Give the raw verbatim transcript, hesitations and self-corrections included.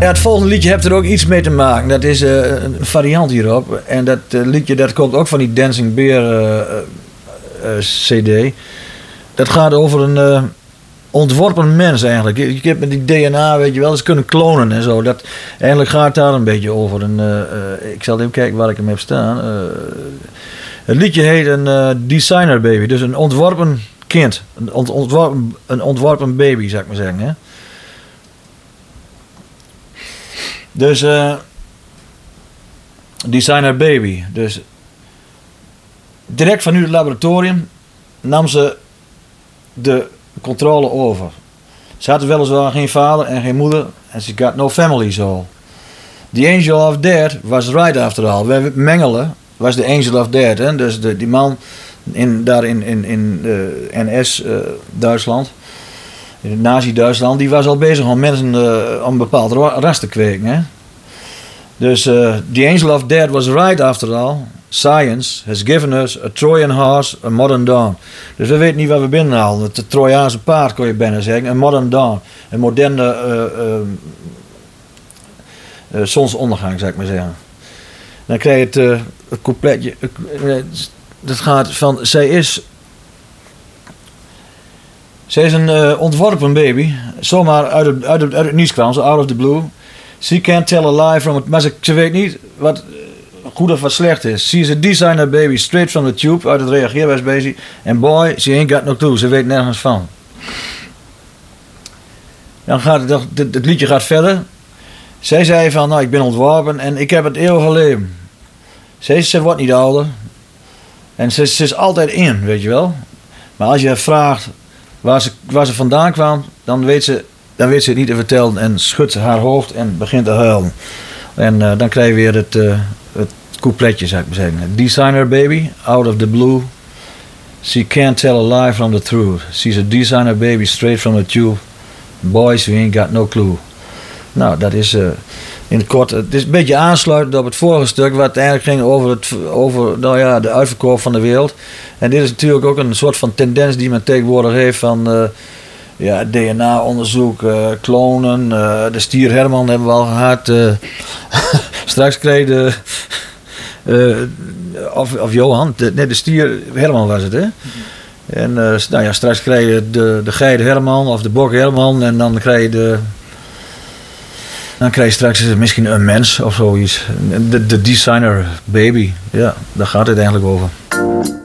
Ja, het volgende liedje heeft er ook iets mee te maken. Dat is uh, een variant hierop. En dat uh, liedje dat komt ook van die Dancing Bear uh, uh, C D. Dat gaat over een uh, ontworpen mens eigenlijk. Je, je hebt met die D N A, weet je wel, ze kunnen klonen en zo. Dat, eigenlijk gaat het daar een beetje over. Een, uh, uh, ik zal even kijken waar ik hem heb staan. Uh, het liedje heet een uh, Designer Baby. Dus een ontworpen kind. Een, ont, ontworpen, een ontworpen baby, zou ik maar zeggen. Hè? Dus uh, Designer Baby. Dus direct vanuit het laboratorium nam ze de controle over. Ze had weliswaar geen vader en geen moeder. En ze got no family zo. The Angel of Death was right after all. We Mengele was de Angel of Death. Hè? Dus de, die man in, daar in, in, in uh, N S uh, Duitsland. In het Nazi-Duitsland, die was al bezig om mensen uh, om een bepaald ras te kweken. Hè? Dus uh, The Angel of Death was right after all. Science has given us a Trojan horse, a modern dawn. Dus we weten niet waar we binnenhalen. Het Trojaanse paard kon je bijna zeggen. Een modern dawn. Een moderne uh, uh, uh, zonsondergang, zou ik maar zeggen. Dan krijg je het, uh, het coupletje. Uh, dat gaat van, zij is... Zij is een uh, ontworpen baby. Zomaar uit het, uit, het, uit het niets kwam ze, out of the blue. She can't tell a lie from it. Maar ze, ze weet niet wat goed of wat slecht is. She is a designer baby, straight from the tube. Uit het reageerwijsbeestje. En boy, she ain't got no clue. Ze weet nergens van. Dan gaat het, het, het liedje gaat verder. Zij zei van, nou ik ben ontworpen en ik heb het eeuwige leven. Zij ze wordt niet ouder. En ze, ze is altijd in, weet je wel. Maar als je vraagt waar ze, waar ze vandaan kwam, dan weet ze, dan weet ze het niet te vertellen en schudt ze haar hoofd en begint te huilen. En uh, dan krijg je weer het, uh, het coupletje, zou ik maar zeggen. Designer baby, out of the blue. She can't tell a lie from the truth. She's a designer baby, straight from the tube. Boys, we ain't got no clue. Nou, dat is uh, in het kort. Het is een beetje aansluitend op het vorige stuk, wat eigenlijk ging over, het, over nou ja, de uitverkoop van de wereld. En dit is natuurlijk ook een soort van tendens die men tegenwoordig heeft van uh, ja, D N A-onderzoek, uh, klonen. Uh, de stier Herman hebben we al gehad. Uh, straks kreeg de... Uh, of, of Johan, de, nee, de stier Herman was het, hè? En uh, nou ja, straks krijg je de, de geit Herman of de bok Herman en dan krijg je de... Dan krijg je straks misschien een mens of zoiets. De, de designer baby. Ja, daar gaat het eigenlijk over.